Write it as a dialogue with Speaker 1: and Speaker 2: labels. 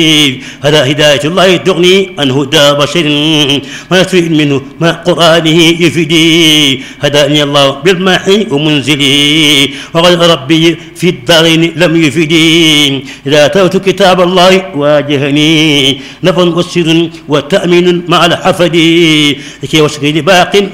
Speaker 1: هذا هداية الله تغني عن هدى بشر ما يستفيد منه مع قرآنه يفيدي. هداني الله بالمحي ومنزلي وغير ربي في الدارين لم يفيدي. إذا أتوت كتاب الله واجهني نفع وسر وتأمين مع الحفد لكي وشكي باق